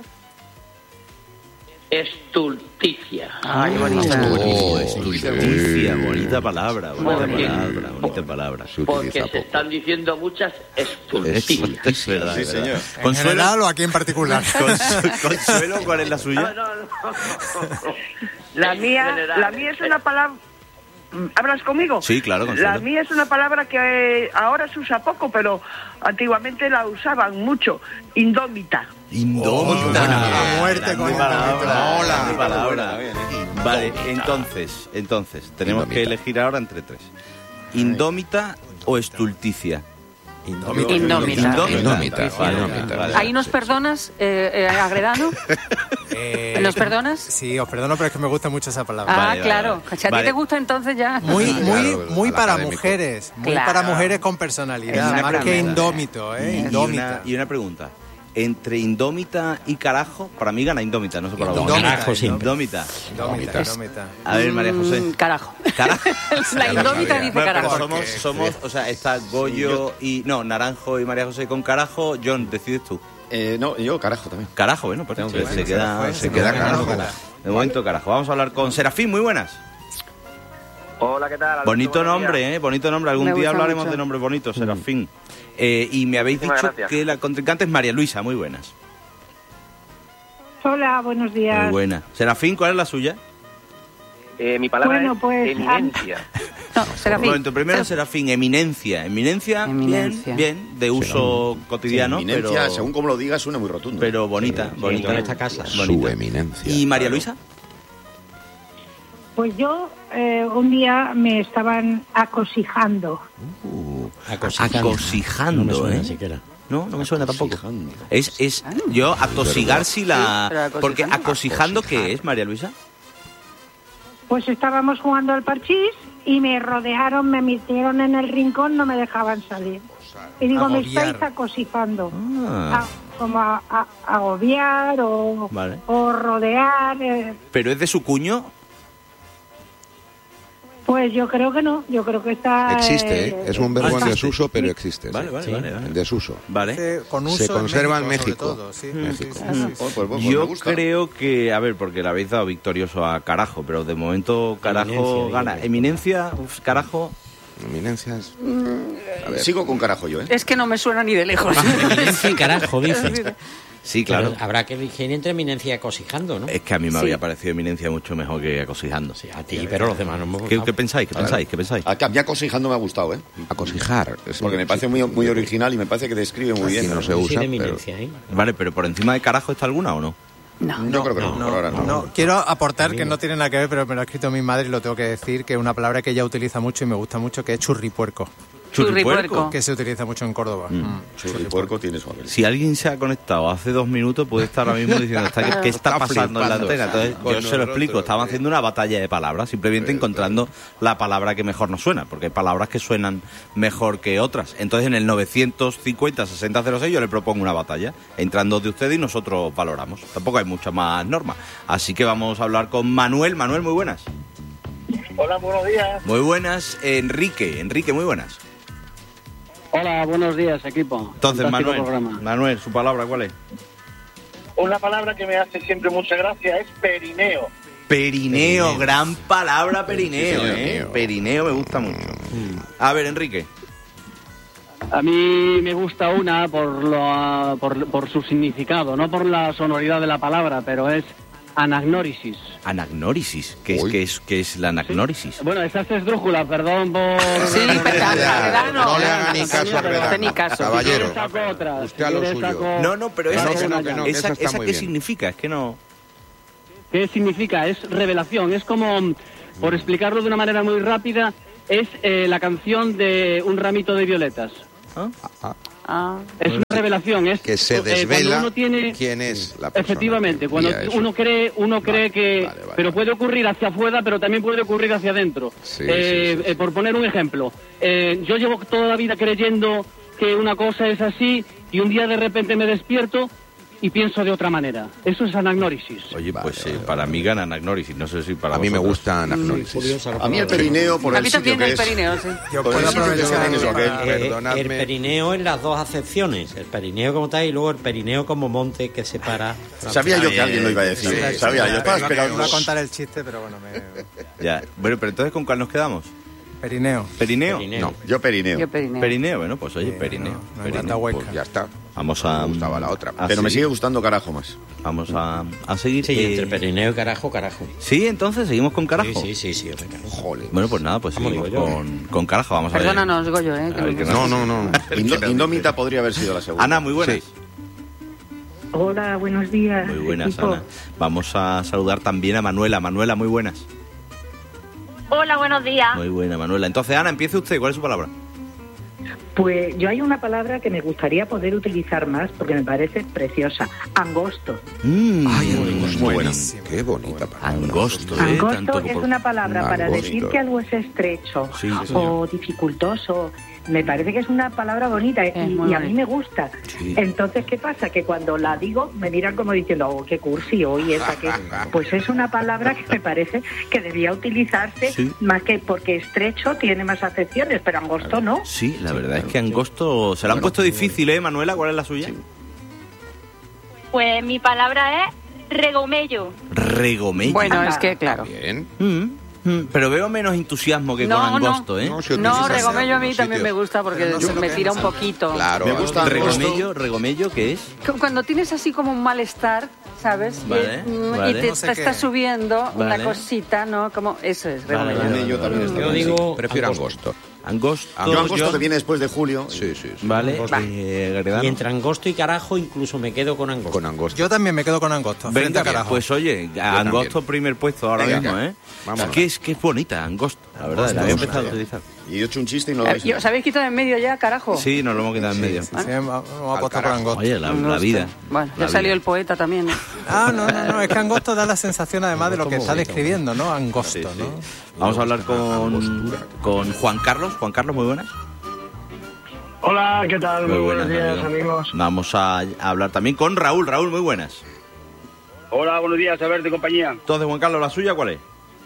Estulticia. Ay, bonita. Oh, estulticia, bonita palabra, bonita Porque- palabra, bonita palabra. Se Porque utiliza se poco. están diciendo muchas estulticias. Es verdad, Sí, es verdad. señor. ¿En Consuelo, general o aquí en particular? Consu- Consuelo, ¿cuál es la No, suya? no, no. La En mía, general, la mía es una palabra. ¿Hablas conmigo? Sí, claro, Consuelo. La mía es una palabra que eh, ahora se usa poco, pero antiguamente la usaban mucho. Indómita. Indómita. A muerte con palabra. Hola. Grande palabra. Vale, entonces, entonces, tenemos Indómita. que elegir ahora entre tres. ¿Indómita o estulticia? Indómita. Indómita. Indómita, Vale, indómita. vale. ¿Ahí nos perdonas, eh, eh, Agredano? Eh, ¿Nos perdonas? Sí, os perdono, pero es que me gusta mucho esa palabra. Ah, Vale, vale, claro. vale. Si a ti Vale. te gusta, entonces ya. Muy, Claro, muy, claro, muy al para académico. mujeres, muy Claro. para mujeres con personalidad, Una más que pregunta. indómito, ¿eh? Y una, Indómita. y una pregunta. Entre indómita y carajo, para mí gana indómita, no sé para vos. Indómita, Carajo siempre. Indómita. Indómita, indómita. A ver, María José. Mm, carajo. Carajo. La indómita dice Bueno, pero carajo. somos, somos, o sea, está Goyo y... No, Naranjo y María José con carajo. John, decides tú. Eh, no, yo carajo también. Carajo, bueno, pues Tengo que se, decir, se queda, fue, se se queda queda carajo. carajo. De momento carajo. Vamos a hablar con Serafín, muy buenas. Hola, ¿qué tal? Alberto? Bonito Buenos días. nombre, ¿eh? Bonito nombre. Algún Me día gusta hablaremos mucho. de nombres bonitos, Serafín. Eh, y me habéis Muchísimas dicho gracias. que la contrincante es María Luisa, muy buenas. Hola, buenos días. Muy buena. Serafín, ¿cuál es la suya? Eh, mi palabra Bueno, es pues, eminencia. No, Un Serafín. momento, primero Serafín, eminencia. Eminencia, Eminencia. bien, bien, de uso cotidiano, Eminencia, pero, según como lo digas, suena muy rotundo. pero bonita, Sí, bonita. en esta casa. Su Bonita. eminencia. ¿Y María claro. Luisa? Pues yo eh, un día me estaban acosijando. Uh, Acosijando. acosijando, No me suena ¿eh? siquiera. No, no me suena tampoco. Es, es, yo, atosigar si Sí, pero la... acosijando. Porque acosijando, ¿qué es, María Luisa? Pues estábamos jugando al parchís y me rodearon, me metieron en el rincón, no me dejaban salir. Y digo, me Agobiar. estáis acosijando. Ah. Ah, como a, a- agobiar o, Vale. o rodear. eh, ¿Pero es de su cuño? Pues yo creo que no, yo creo que está... Existe, ¿eh? Es un verbo en existe. desuso, pero existe. Vale, sí. vale, Sí. vale, vale. En desuso. Vale. Con uso Se conserva en México, México. sobre todo, sí. México. Sí, sí, sí, sí. Oh, pues, pues, Yo me gusta. creo que, a ver, porque le habéis dado victorioso a Carajo, pero de momento Carajo Eminencia, gana. digo. Eminencia, uf, Carajo. Eminencias. A ver, sigo con carajo yo, ¿eh? Es que no me suena ni de lejos. Eminencia y carajo, dice. Sí, claro. Pero habrá que elegir entre eminencia y acosijando, ¿no? Es que a mí me Sí. había parecido Eminencia mucho mejor que acosijando. Sí, a ti, pero los demás no hemos ¿Qué, votado. qué pensáis? ¿Qué pensáis? ¿Qué pensáis? A mí acosijando me ha gustado, ¿eh? Acosijar. Es Porque me parece muy, muy original y me parece que describe muy Aquí bien. no se Sí, usa, de pero... eminencia, ¿eh? Vale, pero por encima de Carajo está alguna o no? No. Yo creo que no, No, por ahora no. no, quiero aportar que no tiene nada que ver, pero me lo ha escrito mi madre y lo tengo que decir, que es una palabra que ella utiliza mucho y me gusta mucho, que es churripuerco. Churripuerco. Que se utiliza mucho en Córdoba. Mm. Churripuerco tiene su papel. Si alguien se ha conectado hace dos minutos, puede estar ahora mismo diciendo ¿está- ¿qué está Está pasando en la flipando antena? Entonces, con yo se lo explico. nosotros, Estaban sí. haciendo una batalla de palabras, simplemente encontrando la palabra que mejor nos suena, porque hay palabras que suenan mejor que otras. Entonces, en el novecientos cincuenta sesenta cero seis yo le propongo una batalla, entrando de ustedes y nosotros valoramos. Tampoco hay mucha más norma. Así que vamos a hablar con Manuel. Manuel, muy buenas. Hola, buenos días. Muy buenas. Enrique. Enrique, muy buenas. Hola, buenos días, equipo. Entonces, Fantástico Manuel, programa. Manuel, su palabra, ¿cuál es? Una palabra que me hace siempre mucha gracia es perineo. Perineo, Perineo. Gran palabra perineo, Sí, sí, ¿eh? perineo. Perineo me gusta mucho. A ver, Enrique. A mí me gusta una por, lo, por, por su significado, no por la sonoridad de la palabra, pero es anagnórisis. Anagnórisis. ¿Qué es, qué es, qué es la anagnórisis? Bueno, esa es esdrújula, perdón por... Sí, perdón, no le haga ni caso a Redano. Ni caso. Caballero, Si quieres saco otra. usted a Si lo quieres suyo. saco- No, no, pero Que esa, no, esa, que no, que no, que esa, eso está esa muy ¿qué bien. significa? Es que no... ¿Qué significa? Es revelación. Es como, por explicarlo de una manera muy rápida, es eh, la canción de Un ramito de violetas. Ah. Es una revelación. Es Que se eh, cuando desvela uno tiene... quién es la persona. Efectivamente, que cuando envía eso. uno cree, uno cree que, pero puede ocurrir hacia afuera, pero también puede ocurrir hacia adentro. Sí, Eh, sí, sí, eh, por poner un ejemplo, eh, yo llevo toda la vida creyendo que una cosa es así y un día de repente me despierto y pienso de otra manera. Eso es anagnórisis. Oye, pues eh, para mí gana anagnórisis. No sé si para A mí me vosotros. gusta anagnórisis. A mí el perineo, por A el mí sitio también que el es... perineo, sí. Yo Por el puedo sitio que aprovechar tiene eso, para- aquel. Eh, Perdonadme. el perineo en las dos acepciones, el perineo como tal y luego el perineo como monte que separa. Sabía yo que alguien lo iba a decir. Sí, Sabía, sí, yo estaba iba- esperando. Iba a contar el chiste, pero bueno, me... Ya. Bueno, pero entonces, ¿con cuál nos quedamos? Perineo. ¿Perineo? Perineo. No, yo perineo. Yo perineo. Perineo, bueno, pues oye, perineo. no hay Perineo. tanta hueca. Pues ya está. Vamos a... Me gustaba la otra. a Pero me seguir. sigue gustando carajo más. Vamos a, a seguir. Sí, eh, entre perineo y carajo, carajo. Sí, entonces seguimos con carajo. Sí, sí, sí, sí, hombre, carajo. Jole. Bueno, pues nada, pues Vamos, seguimos digo yo. con, con carajo. Vamos a ver. Perdónanos, Goyo, ¿eh? que A ver no- qué No, no, no. Indo- Indómita podría haber sido la segunda. Ana, muy buenas. Sí. Hola, buenos días. Muy buenas, equipo. Ana. Vamos a saludar también a Manuela. Manuela, muy buenas. Hola, buenos días. Muy buena, Manuela. Entonces, Ana, empiece usted. ¿Cuál es su palabra? Pues yo hay una palabra que me gustaría poder utilizar más porque me parece preciosa. Angosto. Mm, Ay, muy angosto. buena. Buenísimo. Qué bonita palabra. Angosto, ¿eh? Angosto Tanto es por- una palabra para Angosto. decir que algo es estrecho Sí, sí, señor. o dificultoso. Me parece que es una palabra bonita y, Es muy y a mí bonita. me gusta. Sí. Entonces, ¿qué pasa? Que cuando la digo me miran como diciendo, oh, qué cursi hoy esa que... Pues es una palabra que me parece que debía utilizarse Sí. más que porque estrecho tiene más acepciones, pero angosto no. Sí, la verdad es que angosto... Se la han puesto difícil, ¿eh, Manuela? ¿Cuál es la suya? Pues mi palabra es regomello. Regomello. Bueno, es que, claro. Bien. Mm, mm, pero veo menos entusiasmo que No, con no. angosto, ¿eh? No, se No, utiliza en regomello a mí algunos también me sitios. gusta porque Pero no sé lo me que tira es un poquito. Claro. Me gusta Regomello, regomello, ¿qué es? Cu- Cuando tienes así como un malestar, ¿sabes? Y- Vale, mm, y, vale. te, No sé te qué. está subiendo Vale. una cosita, ¿no? Como eso es Vale, regomello. vale, Yo también estoy Yo con- digo Prefiero angosto. angosto. Angosto. Yo angosto yo- que viene después de julio. Sí, sí, sí. Vale, Angosto. eh, Gredano. Y entre angosto y carajo incluso me quedo con angosto. Con angosto. Yo también me quedo con angosto. frente Venga, a carajo. pues oye, angosto primer puesto ahora Venga, mismo, ¿eh? vámonos. Que es, que es bonita, angosto, la verdad, la había Angosto, empezado a vaya. utilizar. Y he hecho un chiste y no lo Eh, vais ¿y a ¿Os habéis quitado en medio ya, carajo? Sí, nos lo hemos quedado en medio. Sí, vamos a apostar por carajo. angosto. Oye, la, la Angosto. vida. Bueno, la ya salió vida. el poeta también. ¿eh? Ah, no, no, no, es que angosto da la sensación además de lo que Angosto está bonito. describiendo, ¿no? Angosto, Sí, sí. ¿no? Vamos a hablar con, con Juan Carlos. Juan Carlos, muy buenas. Hola, ¿qué tal? Muy, buenos días, amigo. amigos. Vamos a, a hablar también con Raúl. Raúl, muy buenas. Hola, buenos días, a ver, de compañía. Entonces, Juan Carlos, ¿la suya cuál es?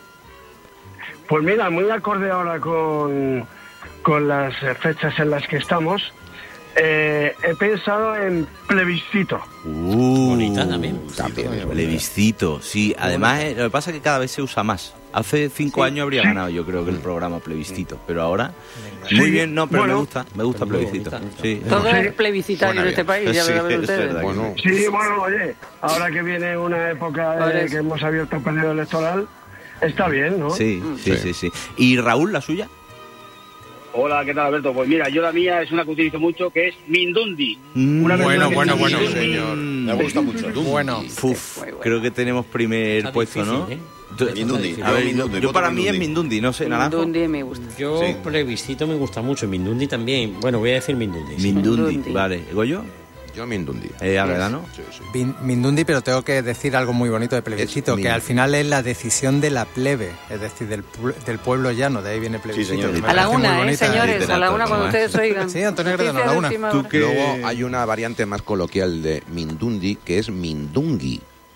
Pues mira, muy acorde ahora con, con las eh, fechas en las que estamos, eh, he pensado en plebiscito. Uh, Bonita también. También es bonita. Plebiscito, sí. Además, eh, lo que pasa es que cada vez se usa más. Hace cinco Sí, años habría sí. ganado, yo creo, que el programa plebiscito. Pero ahora, Sí, muy bien, no, pero bueno. me gusta, me gusta Muy plebiscito. bonita. Sí. Todo Sí. es plebiscitario en Suena este bien. país, ya Sí, lo ven es ustedes. verdad. Bueno, Sí, bueno, oye, ahora que viene una época Por eh, eso. que hemos abierto el periodo electoral, está bien, ¿no? Sí, sí, sí, sí. ¿Y Raúl, la suya? Hola, ¿qué tal, Alberto? Pues mira, yo la mía es una que utilizo mucho, que es Mindundi. Mm, Una bueno, persona que bueno, se bueno, llama señor. Me gusta mucho. Bueno, Uf, creo que tenemos primer Está puesto, ¿no? difícil, ¿eh? Tú- Mindundi. A ver, Yo Mindundi, yo voto para mí es Mindundi. Mindundi, no sé, Naranjo. Mindundi me gusta. Yo Sí. plebiscito me gusta mucho, Mindundi también. Bueno, voy a decir Mindundi. sí. Mindundi, Mindundi. vale. ¿Goyo? yo Mindundi. Eh, Agredano. Sí, sí. Bin- Mindundi, pero tengo que decir algo muy bonito de plebiscito, Es que min- al final es la decisión de la plebe, es decir, del, pu- del pueblo llano, de ahí viene plebiscito. señor. que me A la parece muy una, ¿eh, bonita. señores? A la una cuando ustedes oigan. Sí, Antonio Gredano, a la Noticias de una. última Tú hora. que- Luego hay una variante más coloquial de Mindundi que es Mindungi.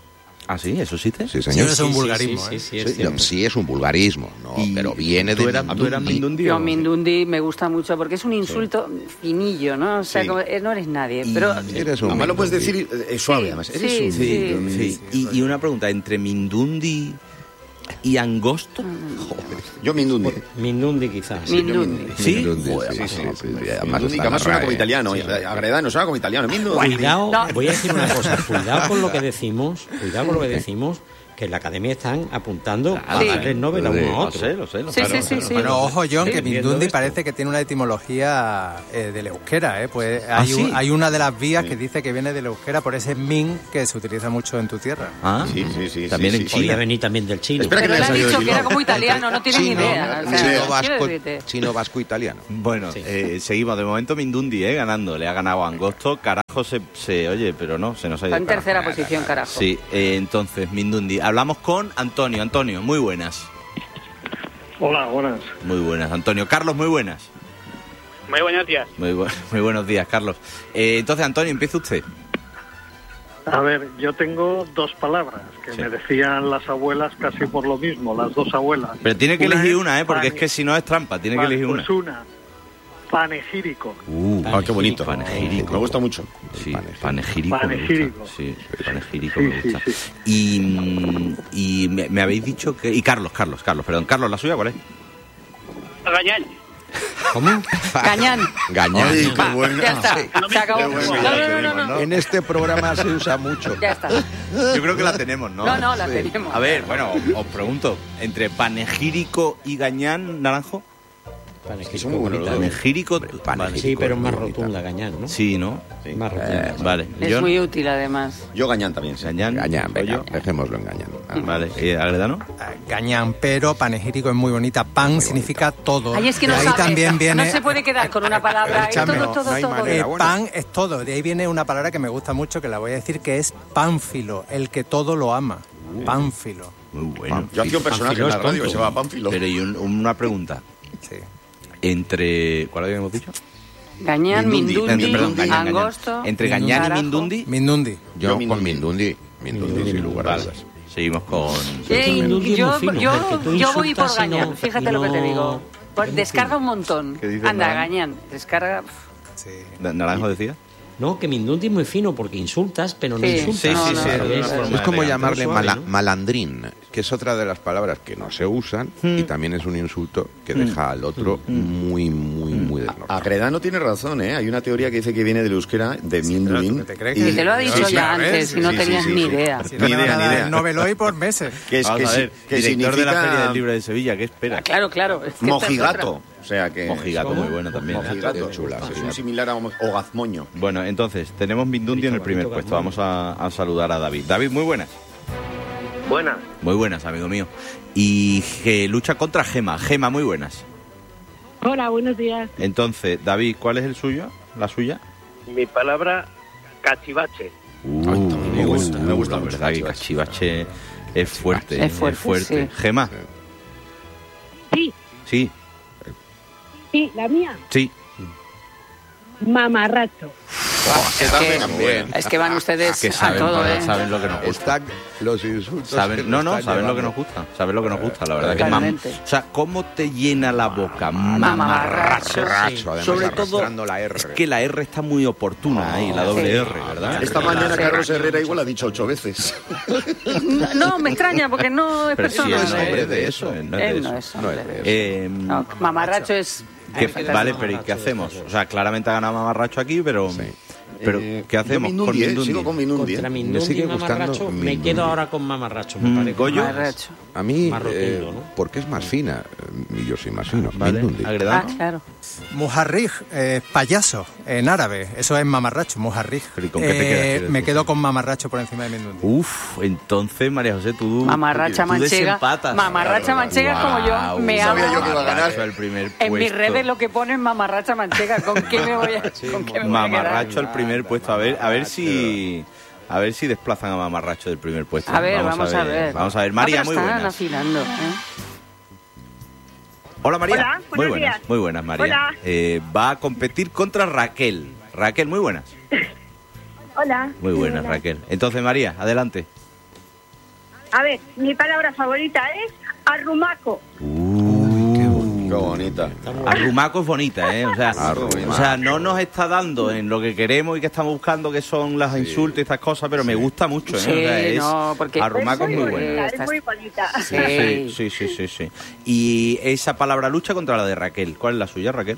Ah, sí, eso existe. Sí, señor. Sí, es un vulgarismo, sí, ¿eh? sí, sí, Sí, no, sí, es un vulgarismo, no, Y- pero viene ¿Tú de eras, tú eras Mindundi? Yo o- Mindundi me gusta mucho porque es un insulto finillo, ¿no? O sea, Sí. como, eh, no eres nadie, Y- pero... Eres un Además lo puedes Mindundi. decir eh, suave, además. Eres sí, un sí. Mindundi. Sí. Y, y una pregunta, ¿entre Mindundi y Angosto? Yo Mindundi. Mindundi quizás. Mindundi. ¿Sí? Mindundi, Joder, sí, además, sí, no, sí, Mindundi, además que está en además la suena como RAE. italiano. Sí. Agredano suena como italiano. Mindundi. Cuidado, No. voy a decir una cosa, cuidado con lo que decimos, cuidado con lo que decimos, que en la academia están apuntando a Sí. darles Nobel a uno a Lo otro. sé, lo sé. Lo Sí, sé. sí, sí, sí. Bueno, ojo, John, Sí, que viendo Mindundi esto. parece que tiene una etimología eh, del euskera, ¿eh? Pues ¿Ah, hay, sí? un- hay una de las vías que dice que viene del euskera por ese min que se utiliza mucho en tu tierra. Ah, Sí, sí, sí. también sí, en sí. Podría China. venir también del chino. Espera que Pero me le haya han salido dicho de que era Bilbao. como italiano, no tienes ni Chino, idea. O sea, chino, quiero vasco, decirte. chino, vasco, italiano. Bueno, eh, seguimos. De momento Mindundi, ¿eh? Ganando. Le ha ganado a Angosto. Carajo se, se oye, pero no, se nos ha ido. Está en carajo. tercera posición, carajo. Sí, eh, entonces, Mindundi. Hablamos con Antonio. Antonio, muy buenas. Hola, buenas. Muy buenas, Antonio. Carlos, muy buenas. Muy buenos días. Muy, bu- muy buenos días, Carlos. Eh, entonces, Antonio, empieza usted. A ver, yo tengo dos palabras que Sí. me decían las abuelas casi por lo mismo, las dos abuelas. Pero tiene que Una elegir es una, ¿eh? Porque es pane- que si no es trampa. Tiene que Vale, elegir una. Pues una, panegírico. Uh, Ah, qué bonito. Panegírico. Me gusta mucho. Sí, panegírico. Panegírico. Me gusta. Sí, panegírico Sí, me sí, gusta. sí. Y, mm, y me, me habéis dicho que... Y Carlos, Carlos, Carlos, perdón. Carlos, ¿la suya cuál es? Gañán. ¿Cómo? Gañán. Gañán. Ay, qué Va, bueno. ya está. Sí. Se acabó. Qué bueno, No, ya no, lo no, no, tenemos, no. En este programa se usa mucho. Ya está. Yo creo que la tenemos, ¿no? No, no, la Sí. tenemos. A ver, bueno, os pregunto. ¿Entre panegírico y gañán, naranjo? Panegírico. muy buenos los dos. Panegírico... panegírico. Sí, pero es más muy bonita. rotunda, Gañán, ¿no? Sí, ¿no? Más rotunda. Eh, vale. Es John, muy útil, además. Yo Gañán también, sí. Gañán. Gañán, venga, Pollo. dejémoslo en Gañán. Ah, Vale. ¿Y Agredano? Ah, Gañán, pero panegírico es muy bonita. Pan significa todo. Ahí es que De no ahí sabe. también viene... No se puede quedar con una palabra. Es Escúchame, todo, todo, no hay todo. manera. Eh, bueno. pan es todo. De ahí viene una palabra que me gusta mucho, que la voy a decir, que es pánfilo, el que todo lo ama. Pánfilo. Muy bueno. Yo hacía un personaje en la radio que se llama Pánfilo. Pero y un- una pregunta. Sí. Entre... ¿Cuál habíamos dicho? Gañán, Mindundi. Mindundi, Entre- perdón, Gañán, Gañán. Angosto. Entre Gañán y Carajo. Mindundi. Mindundi. Yo, Yo con Mindundi. Mindundi. Mindundi, sin lugar a Vale. dudas. Seguimos con... Eh, Mindundi es yo, muy fino, yo, porque tú yo voy por insultas y no- Gañán, fíjate y lo que te no- digo. Por- es muy descarga fino. un montón. ¿Qué dices, Anda, Naranjo? Gañán, descarga. Sí. ¿Naranjo decía? No, que Mindundi es muy fino porque insultas, pero no Sí. insultas. Sí, sí, No, sí. no, de no, una no, forma Es como elegante, llamarle suave, mala- ¿no? malandrín, que es otra de las palabras que no se usan y también es un insulto que deja al otro muy, muy, muy desnortado. Agredano tiene razón, ¿eh? Hay una teoría que dice que viene del euskera, de Minduin. ¿te crees y- Y te lo ha dicho Sí, sí, ya a ver, antes sí, y no sí, tenías sí, ni sí. idea. Si Ni no te idea, van a ni dar idea. el Nobel hoy por meses. Que es, Vamos que, a si- ver, que director de la significa Feria del Libro de Sevilla, ¿qué espera? Claro, claro. es que mojigato. O sea que... Mojigato, muy bueno también. Mojigato. Chula, sí, Es sí. un similar a homo- o gazmoño. Bueno, entonces, tenemos Mindundi en el primer puesto. Vamos a, a saludar a David. David, muy buenas. Buenas. Muy buenas, amigo mío. Y que lucha contra Gema. Gema, muy buenas. Hola, buenos días. Entonces, David, ¿cuál es el suyo? ¿La suya? Mi palabra, cachivache. Uh, me gusta, me gusta la mucho verdad que Cachivache. Cachivache es fuerte. Es fuerte, sí. Gema, Sí, sí, sí, la mía. sí. Mamarracho. Es que, es que van ustedes Que a saben, todo, ¿eh? saben lo que nos gusta. Están los insultos. que Saben, no, nos no, están saben lo que llevando. nos gusta. Saben lo que nos gusta, la verdad. Que mam- Totalmente. o sea, ¿cómo te llena la boca? Mamarracho. Mamarracho, además, Sobre todo, arrastrando la R. es que la R está muy oportuna ahí, la doble Sí. R, ¿verdad? Esta mañana Sí. Carlos Herrera igual ha dicho ocho veces. No, me extraña porque no es Pero sí, persona. él no ¿eh? es de eso. Él no es de Él eso. no es hombre de eso. Eh, No, mamarracho es... que- Ay, vale, pero ¿y qué hacemos? O sea, claramente ha ganado Mamarracho aquí, pero... Pero, Eh, ¿qué hacemos yo Mindundi, con eh, Mindundi? sigo con Mindundi. Contra eh. Mindundi Me sigue y gustando Mamarracho, me Mindundi. quedo ahora con Mamarracho. Me Mm, parece. ¿Goyo? Mamarracho. A mí, Más rotundo, eh, ¿no? porque es más fina, eh, y yo soy más fino. Vale, Mindundi. Ah, Agredano. claro. Mujarrij, eh, payaso, en árabe. Eso es mamarracho, mujarrij. Pero ¿y con qué te quedas, quieres me decir? quedo con mamarracho por encima de Mindundi. Uf, entonces, María José, tú... Mamarracha tú manchega. desempatas. Mamarracha manchega como yo. Guau, Me sabía amo. yo que iba a ganar. Mamarracho al primer En mis puesto. redes lo que ponen mamarracha manchega. ¿Con qué me voy a, con qué me voy a Mamarracho quedar? al primer puesto. A ver, a ver si... A ver si desplazan a Mamarracho del primer puesto. A ver, vamos, a ver. Vamos a ver. No, María, pero muy están buenas. afilando, ¿eh? Hola, María. Hola, muy buenos buenas, días. muy buenas, María. Hola. Eh, va a competir contra Raquel. Raquel, muy buenas. Hola. Muy buenas, Raquel. Entonces, María, adelante. A ver, mi palabra favorita es arrumaco. Uh, qué bonita. Arrumaco es bonita, ¿eh? O sea, o sea, no nos está dando en lo que queremos y que estamos buscando, que son las insultos y estas cosas, pero me gusta mucho, ¿eh? Sí, O sea, es, no, porque arrumaco es muy, muy buena. bonita, es muy bonita. Sí, sí, sí, sí, sí. Y esa palabra lucha contra la de Raquel. ¿Cuál es la suya, Raquel?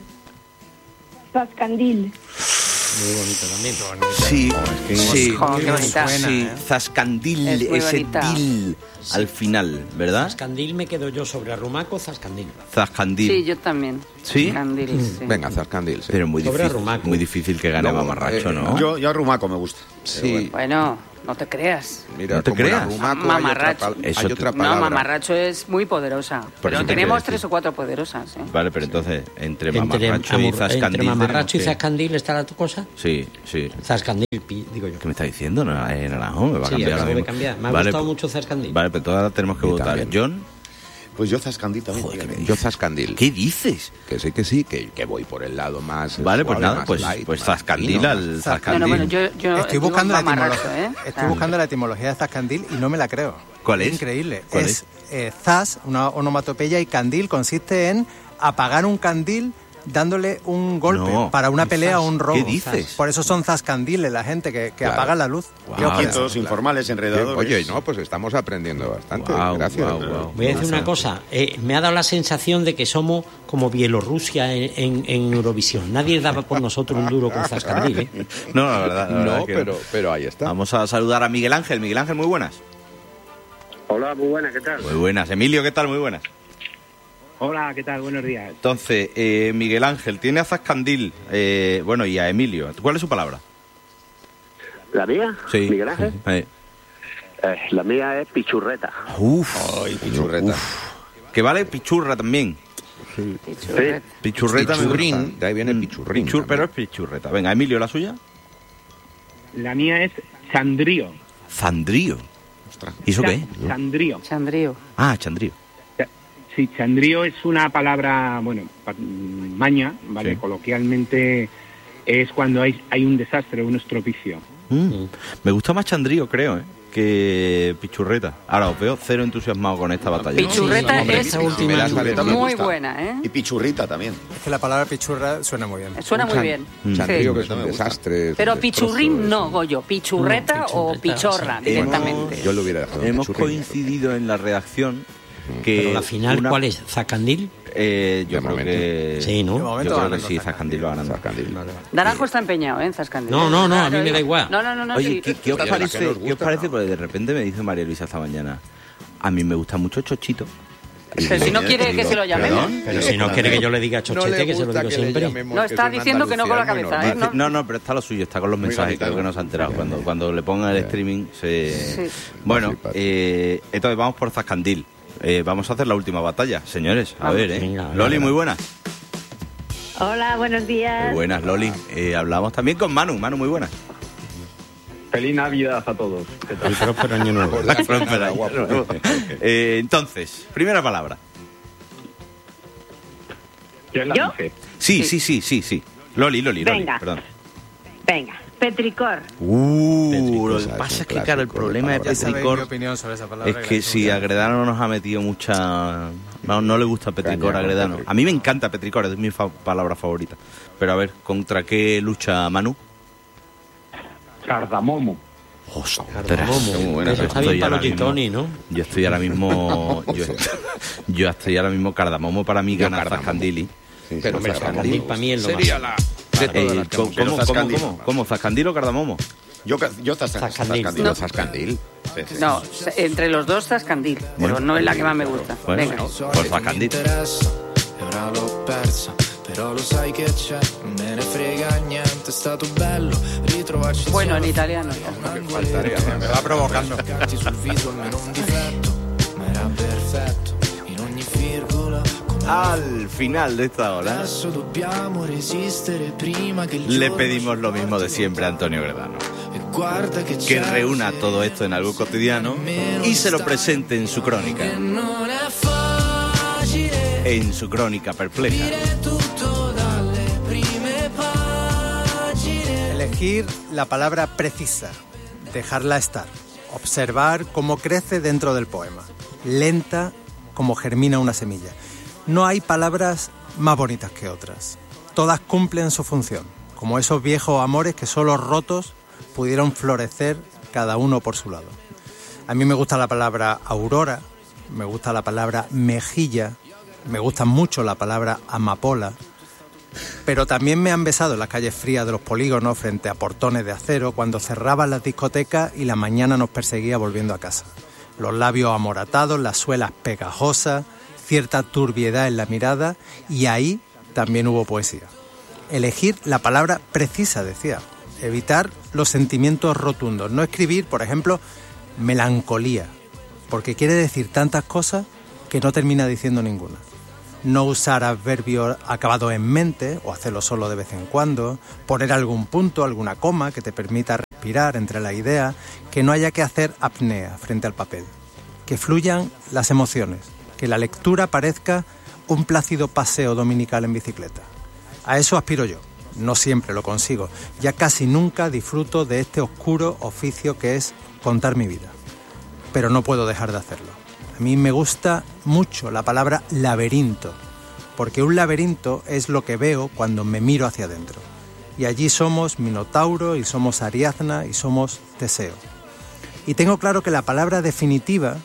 Zascandil. Muy bonito también. Sí, sí, Oh, qué bonita. sí, Zascandil, Es muy ese bonita. dil al final, ¿verdad? Zascandil me quedo yo sobre arrumaco, Zascandil. Zascandil. Sí, yo también. ¿Sí? Zascandil, sí. Venga, Zascandil. Sí. Pero muy Sobre difícil, arrumaco. muy difícil que gane No, Mamarracho, eh, ¿no? Yo, yo arrumaco me gusta. Sí. Bueno, no te creas. Mira, ¿No te como el creas? arrumaco Mamarracho. hay otra, pal- Eso hay te- otra No, palabra. mamarracho es muy poderosa. Pero eso te tenemos quiero tres decir. o cuatro poderosas, ¿eh? Vale, pero entonces, entre Entre, Mamarracho y amor- Zascandil... entre mamarracho y tenemos que- Zascandil está la cosa. Sí, sí. Zascandil, pi- digo yo. ¿Qué me está diciendo? No, eh, Naranjo, me va a Sí, cambiar acabo ahora de mismo. cambiar. Me ha Vale, gustado pues- mucho Zascandil. Vale, pero todavía tenemos que Y votar. también. John, Pues yo Zascandil también. Joder, fíjate. Yo Zascandil. ¿qué dices? Que sí, que sí, que, que voy por el lado más. Vale, pues suave, nada, más pues, light, pues más Zascandil fino. al Zascandil. Bueno, bueno, yo, yo Estoy digo buscando, la mamarracho, etimología, ¿eh? estoy Ah. buscando la etimología de Zascandil y no me la creo. ¿Cuál es? Increíble. ¿Cuál es eh, zas, una onomatopeya, y candil consiste en apagar un candil dándole un golpe No, para una pelea o un robo. ¿qué dices? Por eso son zascandiles la gente que, que Claro. apaga la luz. Wow. ¿Qué opinas? Objetos informales, enredadores. Oye, no, pues estamos aprendiendo bastante. Guau, Gracias. guau, guau. Voy a decir una cosa, eh, me ha dado la sensación de que somos como Bielorrusia en, en, en Eurovisión. Nadie daba por nosotros un duro con Zascandil, ¿eh? No, la verdad, la verdad No, que pero, pero ahí está. Vamos a saludar a Miguel Ángel. Miguel Ángel, muy buenas. Hola, muy buena, ¿qué tal? Muy buenas. Emilio, ¿qué tal? Muy buenas. Hola, ¿qué tal? Buenos días. Entonces, eh, Miguel Ángel, tiene a Zascandil, eh, bueno, y a Emilio. ¿Cuál es su palabra? ¿La mía? Sí. ¿Miguel Ángel? Eh, Eh, la mía es pichurreta. Uf. Ay, pichurreta. Que vale pichurra también. Pichurreta. Pichurreta me Pichurrín, gusta. de ahí viene pichurrín. Pichur, también. pero es pichurreta. Venga, Emilio, ¿la suya? La mía es sandrío. Zandrío. ¿Y eso qué es? Sandrío. Chandrío. Ah, chandrío. Sí, chandrío es una palabra, bueno, pa- maña, ¿vale? Sí. Coloquialmente es cuando hay, hay un desastre, un estropicio. Mm. Me gusta más chandrío, creo, ¿eh? que pichurreta. Ahora os veo cero entusiasmado con esta batalla. Pichurreta Sí, es esta última me chuleta me muy gusta. buena, ¿eh? Y pichurrita también. Es que la palabra pichurra suena muy bien. Suena muy bien. Chandrío, Sí. que es un desastre. es Pero un pichurrín no, Goyo. Pichurreta o pichorra directamente. Yo lo hubiera dejado. en Hemos pichurrín. coincidido en la redacción que Pero la final, una- ¿cuál es? ¿Zacandil? Eh, yo De creo momento. que Sí, ¿no? De Yo momento creo van que sí, Zascandil va ganando. Naranjo está empeñado, ¿eh? En Zascandil. No, no, no, a mí me da igual. No, no, no. no Oye, sí. ¿qué, qué os Oye, parece? la que nos ¿Qué os parece? Porque de repente me dice María Luisa esta mañana, a mí me gusta mucho Chochito. Pero si no quiere que se lo llamemos. ¿Perdón? Pero si no quiere que yo le diga chochete, que se lo digo siempre. No, está diciendo que no con la cabeza, ¿eh? Dice- No, no, pero está lo suyo, está con los mensajes, creo que no se ha enterado. Cuando, cuando le pongan el streaming se... Sí. Bueno, eh, entonces vamos por Zascandil. Eh, vamos a hacer la última batalla, señores. A Vamos. ver, ¿eh? Venga, Loli, venga. muy buenas. Hola, buenos días. Muy buenas, Loli. Eh, hablamos también con Manu. Manu, muy buenas. Feliz Navidad a todos. ¿Qué tal? Y próspero año nuevo. Próspera, guapo. Eh, entonces, primera palabra. ¿Quién la ¿Yo? dice? Sí, sí, sí, sí, sí. Loli, Loli, Loli, Venga. perdón. Venga, petricor. Uh, Petricosa, lo es que un pasa es que, clásico claro, el de problema de palabra. Ya sabéis mi Petricor opinión sobre esa palabra. es que que la si tengo Agredano nos ha metido mucha... No, no le gusta Petricor Caña, a Agredano. Petricor. A mí me encanta Petricor, es mi fa- palabra favorita. Pero a ver, ¿contra qué lucha Manu? Cardamomo. Ostras, Cardamomo. muy buena. Eso Yo está bien estoy para ahora los mismo- gitones, ¿no? Yo estoy ahora mismo... Yo, yo estoy ahora mismo Cardamomo para mí Yo gana Cardamomo. Zascandili. Sí, Pero hombre, Zascandil para mí es lo Sería más. la... de todas Eh, las que ¿Cómo, hemos cómo, hecho. cómo, Zascandil. cómo, cómo? ¿Zascandil o Cardamomo? Yo, ca- yo Zas- Zascandil. Zascandil. No, Zascandil. Sí, sí. No, entre los dos Zascandil, pero no es la que más me gusta. Bueno, Venga. pues Zascandil. E ora l'ho persa, però lo sai che c'è, non me ne frega niente, è stato bello ritrovarci Bueno, en insieme. italiano. Me va provocando. Cercati sul viso almeno un difetto, ma era perfetto in ogni virgola. Come Al final de esta hora adesso dobbiamo resistere prima che il le giorno pedimos lo mismo de siempre a Antonio Gredano. e guarda che Que c'è, reúna todo esto en algo cotidiano y se lo presente en su crónica. non è facile En su crónica perpleja. dire tutto dalle prime pagine. Elegir la palabra precisa, dejarla estar. observar cómo crece dentro del poema, lenta como germina una semilla. No hay palabras más bonitas que otras. Todas cumplen su función, como esos viejos amores que solo rotos pudieron florecer cada uno por su lado. A mí me gusta la palabra aurora, me gusta la palabra mejilla, me gusta mucho la palabra amapola, pero también me han besado en las calles frías de los polígonos frente a portones de acero cuando cerraban las discotecas y la mañana nos perseguía volviendo a casa. Los labios amoratados, las suelas pegajosas, cierta turbiedad en la mirada, y ahí también hubo poesía. Elegir la palabra precisa, decía. Evitar los sentimientos rotundos. No escribir, por ejemplo, melancolía, porque quiere decir tantas cosas que no termina diciendo ninguna. No usar adverbios acabados en mente o hacerlo solo de vez en cuando. Poner algún punto, alguna coma que te permita respirar entre las ideas. Que no haya que hacer apnea frente al papel. Que fluyan las emociones. Que la lectura parezca un plácido paseo dominical en bicicleta. A eso aspiro yo. No siempre lo consigo. Ya casi nunca disfruto de este oscuro oficio que es contar mi vida. Pero no puedo dejar de hacerlo. A mí me gusta mucho la palabra laberinto, porque un laberinto es lo que veo cuando me miro hacia adentro. Y allí somos Minotauro, y somos Ariadna, y somos Teseo. Y tengo claro que la palabra definitiva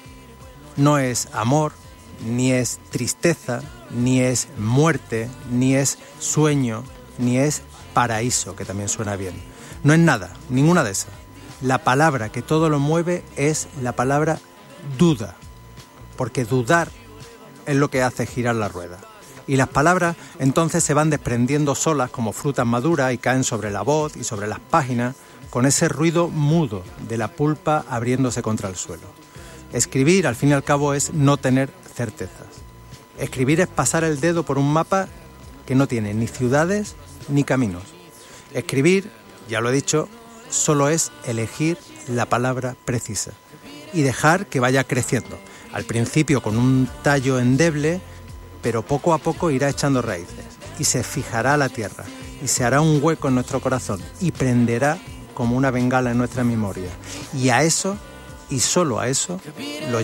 no es amor, ni es tristeza, ni es muerte, ni es sueño, ni es paraíso, que también suena bien. No es nada, ninguna de esas. La palabra que todo lo mueve es la palabra duda, porque dudar es lo que hace girar la rueda. Y las palabras entonces se van desprendiendo solas como frutas maduras y caen sobre la voz y sobre las páginas con ese ruido mudo de la pulpa abriéndose contra el suelo. Escribir, al fin y al cabo, es no tener certezas. Escribir es pasar el dedo por un mapa que no tiene ni ciudades ni caminos. Escribir, ya lo he dicho, solo es elegir la palabra precisa y dejar que vaya creciendo. Al principio con un tallo endeble, pero poco a poco irá echando raíces y se fijará a la tierra y se hará un hueco en nuestro corazón y prenderá como una bengala en nuestra memoria. Y a eso, y solo a eso,